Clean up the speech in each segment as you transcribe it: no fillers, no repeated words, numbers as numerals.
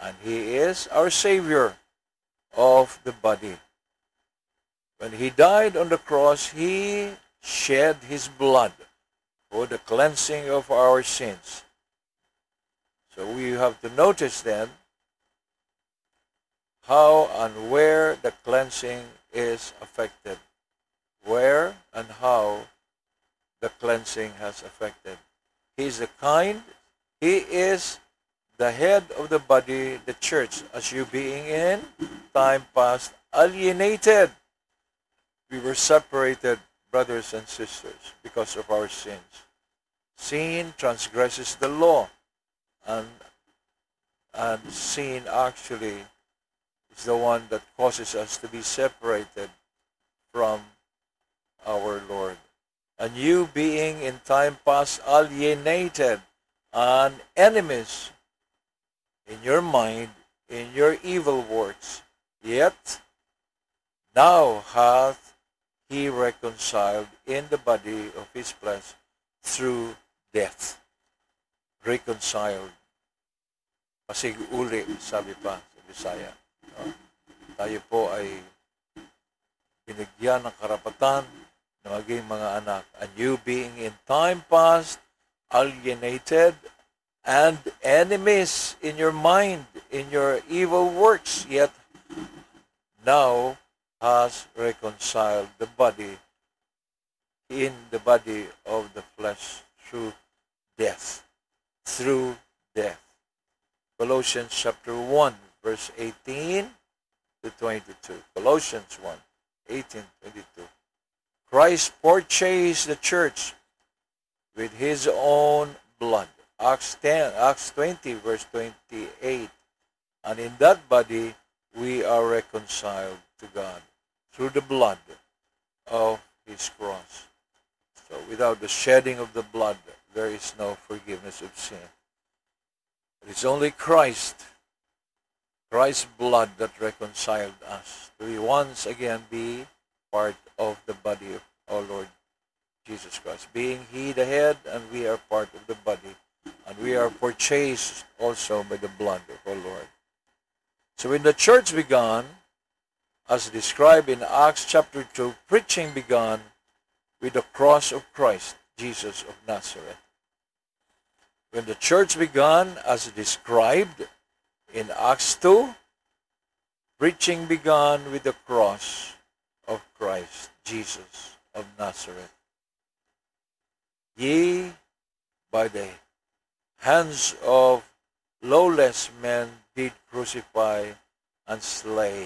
and He is our Savior of the body. When He died on the cross, He shed His blood for the cleansing of our sins. So we have to notice then how and where the cleansing is affected. Where and how the cleansing has affected. He is He is the head of the body, the church, as you being in time past alienated. We were separated, brothers and sisters, because of our sins. Sin transgresses the law, and sin actually is the one that causes us to be separated from our Lord. And you being in time past alienated and enemies in your mind, in your evil works, yet now hath He reconciled in the body of His flesh through death. Reconciled. Pasig-uli, sabi pa sa Bisaya. No? Tayo po ay binigyan ng karapatan na maging mga anak. And you being in time past alienated and enemies in your mind, in your evil works, yet now has reconciled the body in the body of the flesh through death. Through death. Colossians chapter 1, verse 18 to 22. Colossians 1, 18, 22. Christ purchased the church with His own blood. Acts 20, verse 28. And in that body, we are reconciled to God through the blood of His cross. So without the shedding of the blood, there is no forgiveness of sin. It is only Christ's blood that reconciled us to once again be part of the body of our Lord Jesus Christ. Being He the head, and we are part of the body, and we are purchased also by the blood of our Lord. So when the church began, as described in Acts chapter 2, preaching began with the cross of Christ, Jesus of Nazareth. When the church began, as described in Acts 2, preaching began with the cross of Christ, Jesus of Nazareth. Ye, by the hands of lawless men, did crucify and slay.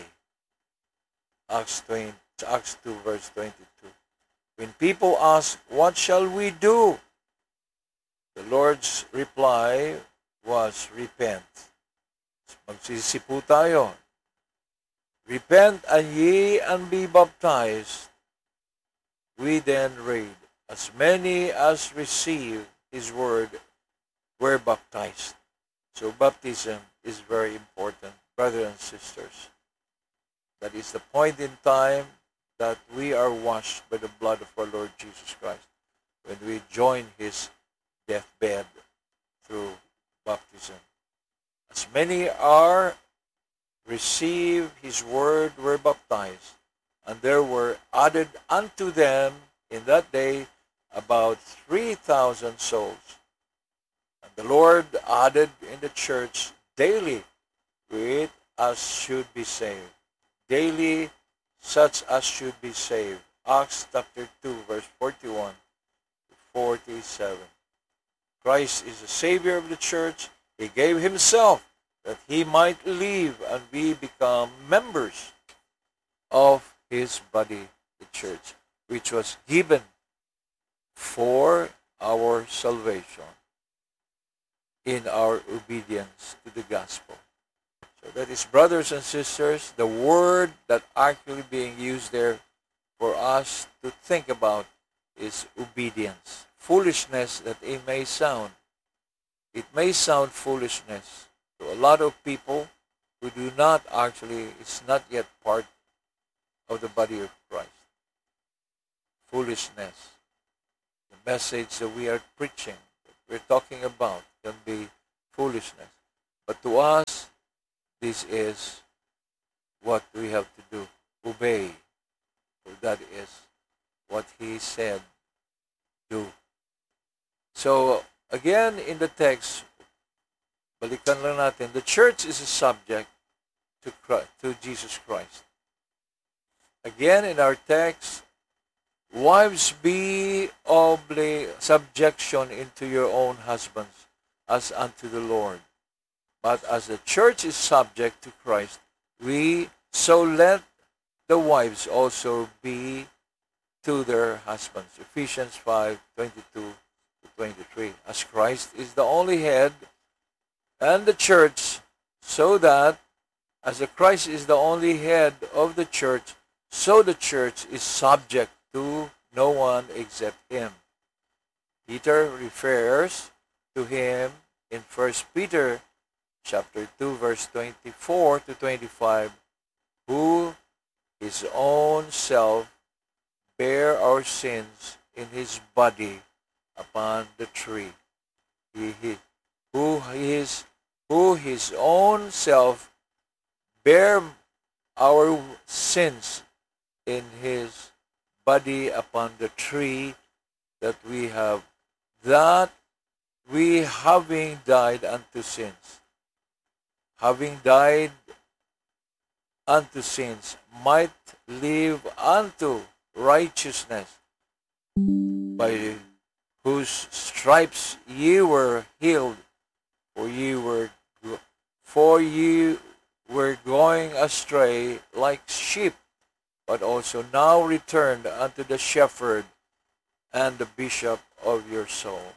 Acts 2, verse 22. When people ask, what shall we do? The Lord's reply was, repent. Magsisi po tayo. Repent and ye and be baptized. We then read, as many as received His word were baptized. So baptism is very important, brothers and sisters. That is the point in time that we are washed by the blood of our Lord Jesus Christ when we join His deathbed through baptism. As many are received His word were baptized, and there were added unto them in that day about 3,000 souls. And the Lord added in the church daily with as should be saved. Daily such as should be saved. Acts chapter 2, verse 41 to 47. Christ is the Savior of the church. He gave Himself that He might live and we become members of His body, the church, which was given for our salvation in our obedience to the gospel. So that is, brothers and sisters, the word that actually being used there for us to think about is obedience. Foolishness that it may sound. It may sound foolishness to a lot of people who do not actually, it's not yet part of the body of Christ. Foolishness. The message that we are preaching, that we're talking about, can be foolishness. But to us, this is what we have to do. Obey. For that is what he said, do. So, again, in the text, balikan lang natin, the church is a subject to Jesus Christ. Again, in our text, wives, be subjection into your own husbands, as unto the Lord. But as the church is subject to Christ, so let the wives also be to their husbands. Ephesians 5:22-23. As Christ is the only head, and the church, so that as the Christ is the only head of the church, so the church is subject to no one except him. Peter refers to him in 1 Peter chapter 2, verse 24-25, who his own self bare our sins in his body upon the tree. Who his own self bare our sins in his body upon the tree, that we having died unto sins, might live unto righteousness, by whose stripes ye were healed. For ye were going astray like sheep, but also now returned unto the shepherd and the bishop of your souls.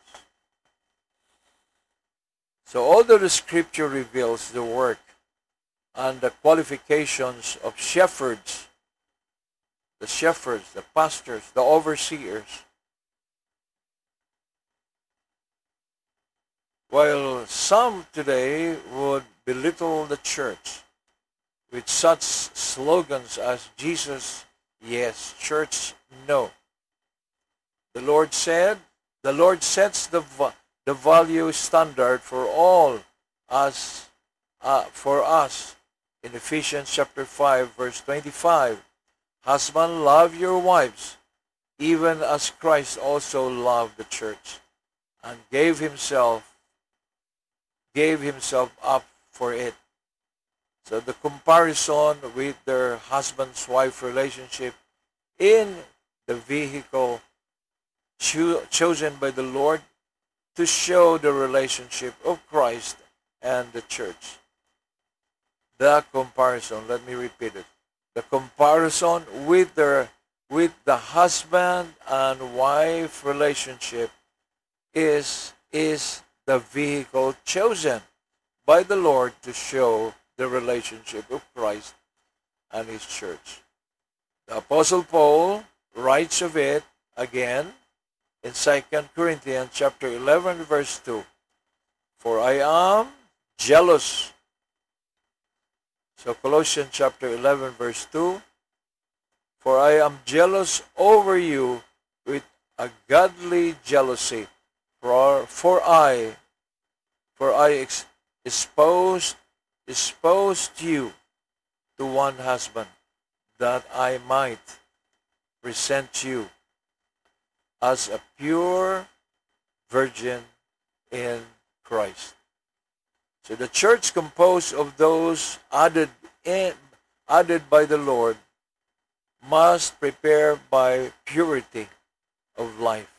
So although the scripture reveals the work and the qualifications of shepherds, the pastors, the overseers, while some today would belittle the church with such slogans as Jesus, yes, church, no. The Lord sets the value standard for us in Ephesians chapter 5, verse 25. Husbands, love your wives, even as Christ also loved the church, and gave himself up for it. So the comparison with their husband-wife relationship in the vehicle chosen by the Lord to show the relationship of Christ and the church. The comparison, let me repeat it. The comparison with the husband and wife relationship is the vehicle chosen by the Lord to show the relationship of Christ and his church. The Apostle Paul writes of it again in 2 Corinthians chapter 11, verse 2. For I am jealous. So Colossians chapter 11, verse 2. For I am jealous over you with a godly jealousy. For I espoused you to one husband, that I might present you as a pure virgin in Christ. So the church composed of those added by the Lord must prepare by purity of life,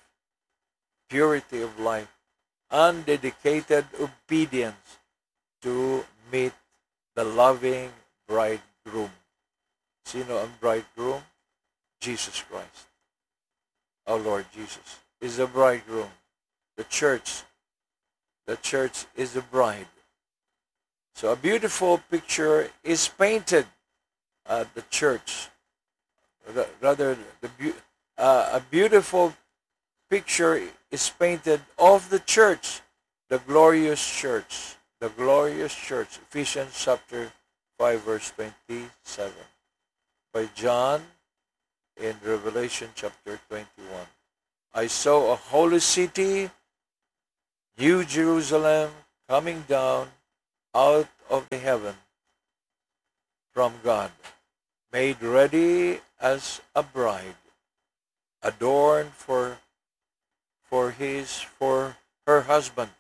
and dedicated obedience to meet the loving bridegroom. Sino ang bridegroom? Jesus Christ. Our Lord Jesus is the bridegroom. The church is the bride. So a beautiful picture is painted at the church. Rather, a beautiful picture is painted of the church, the glorious church. Ephesians chapter 5, verse 27. By John in Revelation chapter 21. I saw a holy city, New Jerusalem, coming down out of the heaven from God, made ready as a bride, adorned for her husband.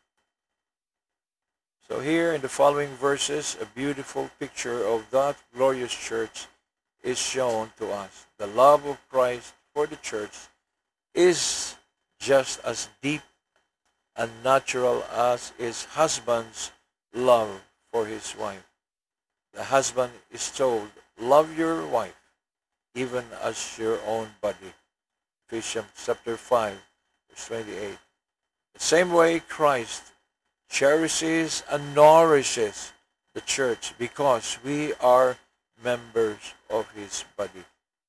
So here in the following verses, a beautiful picture of that glorious church is shown to us. The love of Christ for the church is just as deep and natural as his husband's love for his wife. The husband is told, love your wife, even as your own body. Ephesians chapter 5, verse 28. The same way Christ cherishes and nourishes the church because we are members of his body.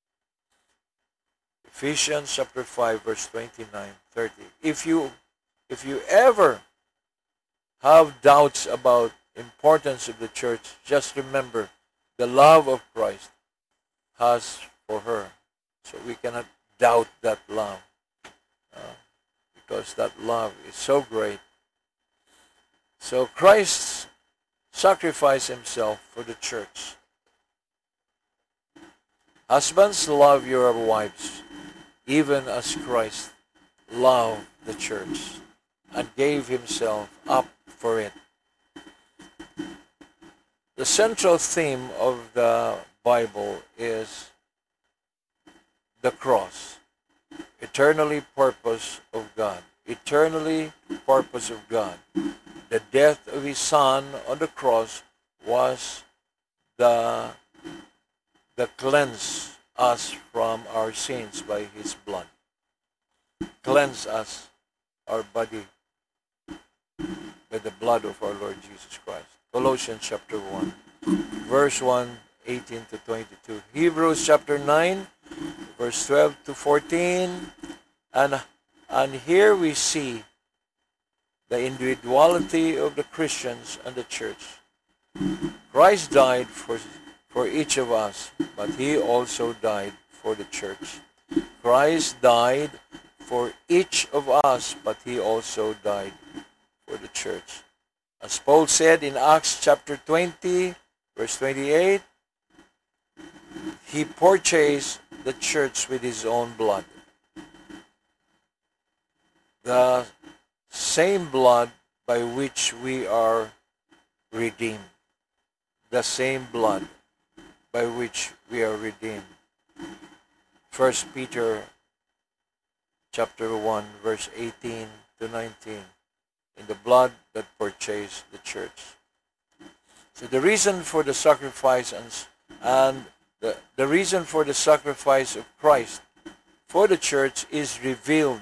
Ephesians chapter 5, verse 29, 30. If you ever have doubts about importance of the church, just remember the love of Christ has for her. So we cannot doubt that love because that love is so great. So Christ sacrificed himself for the church. Husbands, love your wives, even as Christ loved the church and gave himself up for it. The central theme of the Bible is the cross, eternally purpose of God. Eternally purpose of God. The death of his son on the cross was the cleanse us from our sins by his blood. Cleanse us, our body, by the blood of our Lord Jesus Christ. Colossians chapter 1, verse 1, 18 to 22. Hebrews chapter 9, verse 12 to 14. And here we see the individuality of the Christians and the church. Christ died for each of us, but he also died for the church. Christ died for each of us, but he also died for the church. As Paul said in Acts chapter 20, verse 28, he purchased the church with his own blood. The same blood by which we are redeemed. The same blood by which we are redeemed. 1 Peter chapter 1, verse 18 to 19. In the blood that purchased the church. So the reason for the sacrifice and the reason for the sacrifice of Christ for the church is revealed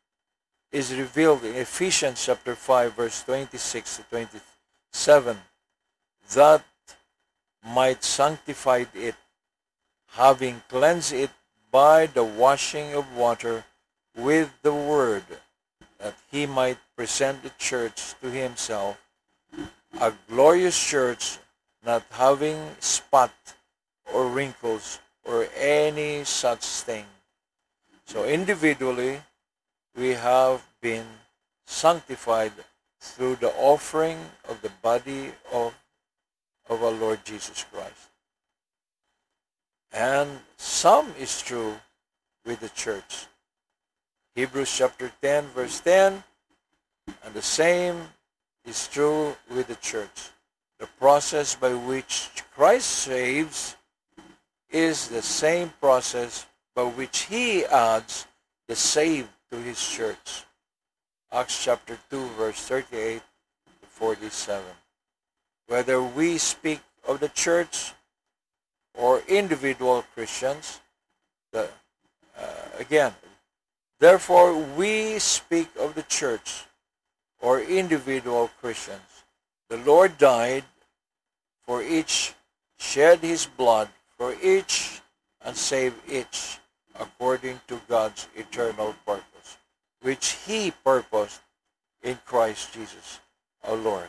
in Ephesians chapter 5, verse 26 to 27, that might sanctify it, having cleansed it by the washing of water with the word, that he might present the church to himself, a glorious church, not having spot or wrinkles or any such thing. So individually, we have been sanctified through the offering of the body of our Lord Jesus Christ. And some is true with the church. Hebrews chapter 10, verse 10, and the same is true with the church. The process by which Christ saves is the same process by which he adds the saved to his church. Acts chapter 2, verse 38 to 47. Whether we speak of the church or individual Christians, therefore we speak of the church or individual Christians. The Lord died for each, shed his blood for each, and saved each according to God's eternal purpose, which he purposed in Christ Jesus our Lord.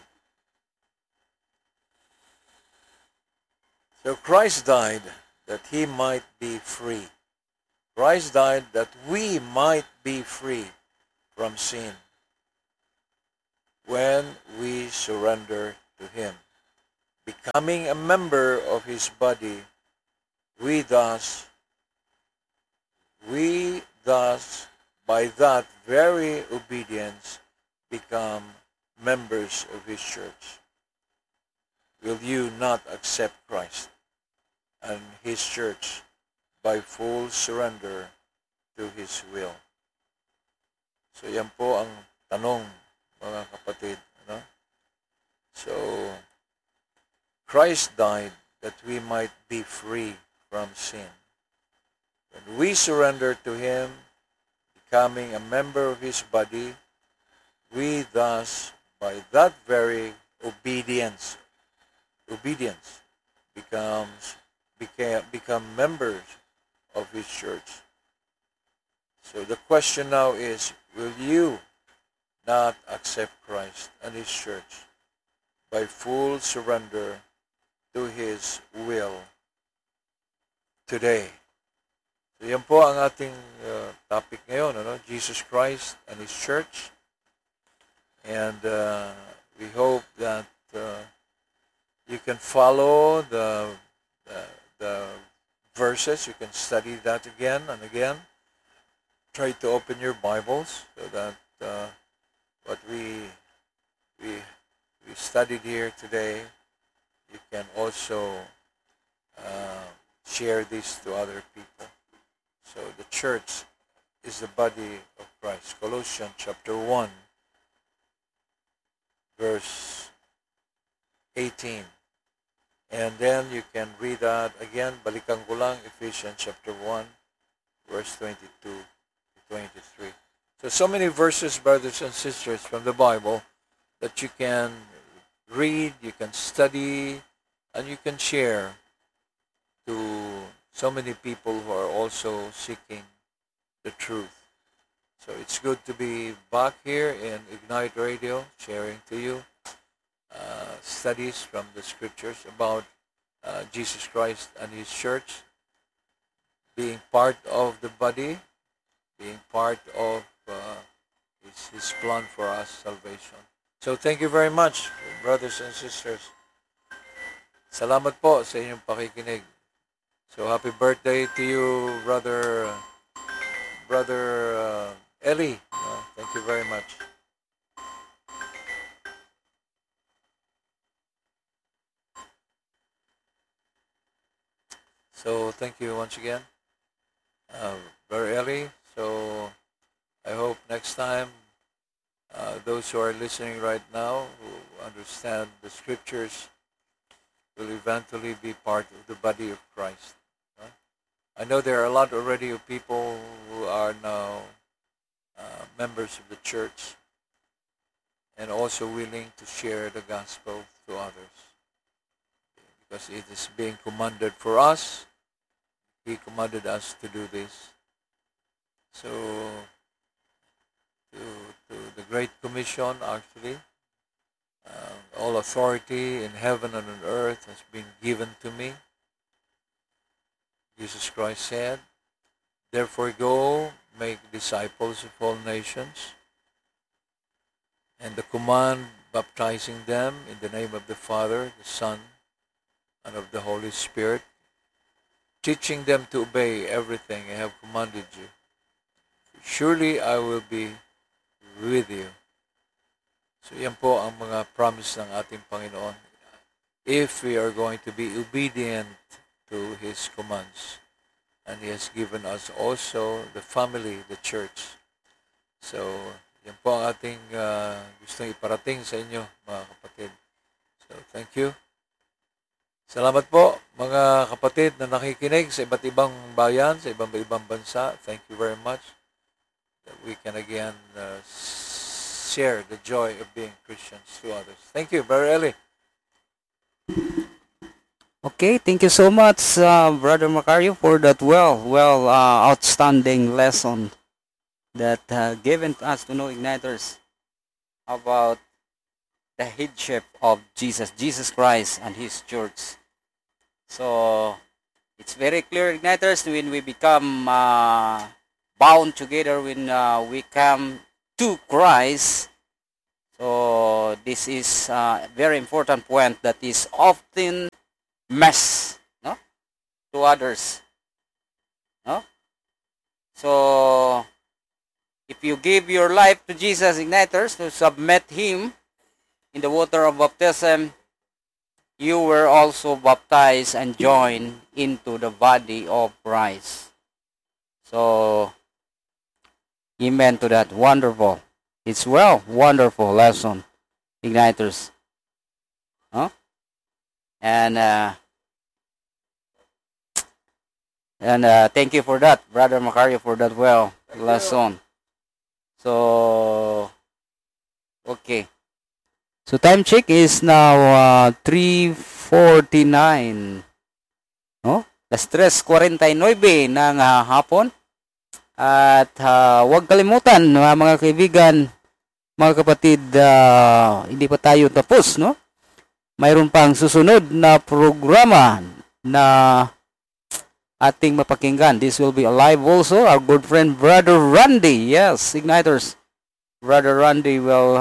So Christ died that he might be free. Christ died that we might be free from sin when we surrender to him. becoming a member of his body, we thus, by that very obedience, become members of his church. Will you not accept Christ and his church by full surrender to his will? So yan po ang tanong, mga kapatid. No? So, Christ died that we might be free from sin. When we surrender to him, becoming a member of his body, we thus, by that very obedience, become members of his church. So the question now is, will you not accept Christ and his church by full surrender to his will today? So yan po ang ating topic ngayon, ano? Jesus Christ and his church. And we hope that you can follow the verses. You can study that again and again. Try to open your Bibles so that what we studied here today, you can also share this to other people. So the church is the body of Christ. Colossians chapter 1, verse 18. And then you can read that again. Balikan ko lang, Ephesians chapter 1, verse 22 to 23. So many verses, brothers and sisters, from the Bible that you can read, you can study, and you can share to so many people who are also seeking the truth. So it's good to be back here in Ignite Radio, sharing to you studies from the scriptures about Jesus Christ and his church, being part of the body, being part of his plan for us, salvation. So thank you very much, brothers and sisters. Salamat po sa inyong pakikinig. So happy birthday to you, brother Eli. Thank you very much. So thank you once again, Brother Eli. So I hope next time those who are listening right now who understand the scriptures will eventually be part of the body of Christ. I know there are a lot already of people who are now members of the church and also willing to share the gospel to others, because it is being commanded for us. He commanded us to do this. So to the Great Commission, actually, all authority in heaven and on earth has been given to me. Jesus Christ said, therefore go, make disciples of all nations, and the command baptizing them in the name of the Father, the Son, and of the Holy Spirit, teaching them to obey everything I have commanded you. Surely I will be with you. So yan po ang mga promise ng ating Panginoon. If we are going to be obedient to his commands. And he has given us also the family, the church. So yan po ang ating gustong iparating sa inyo, mga kapatid. So thank you. Salamat po, mga kapatid na nakikinig sa iba't ibang bayan, sa iba't ibang bansa. Thank you very much that we can again share the joy of being Christians to others. Thank you, Brother Eli. Okay, thank you so much, Brother Macario, for that outstanding lesson that given to us to know Igniters about the headship of Jesus Christ and his church. So it's very clear, Igniters, when we become bound together, when we come to Christ, so So this is a very important point that is often missed, no, to others, no. So if you give your life to Jesus Igniters to submit Him in the water of baptism, you were also baptized and joined into the body of Christ. So, amen to that. Wonderful. It's wonderful lesson, Igniters. Huh? And thank you for that, Brother Macario, for that lesson. So, okay. So time check is now 3:49. No? Las 3:49 ng hapon. At huwag kalimutan, mga kaibigan, mga kapatid, hindi pa tayo tapos, no? Mayroon pang susunod na programa na ating mapakinggan. This will be alive also. Our good friend, Brother Randy. Yes, Igniters. Brother Randy will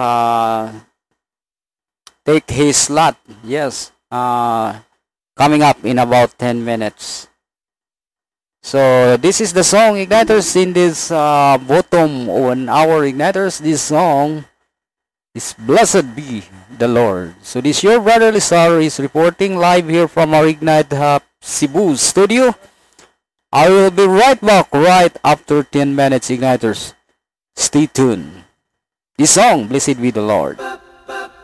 take his slot. Yes. Coming up in about 10 minutes. So, this is the song, Igniters, in this bottom 1 hour, Igniters. This song is Blessed Be the Lord. So, this your brother Lizar is reporting live here from our Ignite Hub Cebu studio. I will be right back right after 10 minutes, Igniters. Stay tuned. This song, Blessed Be the Lord.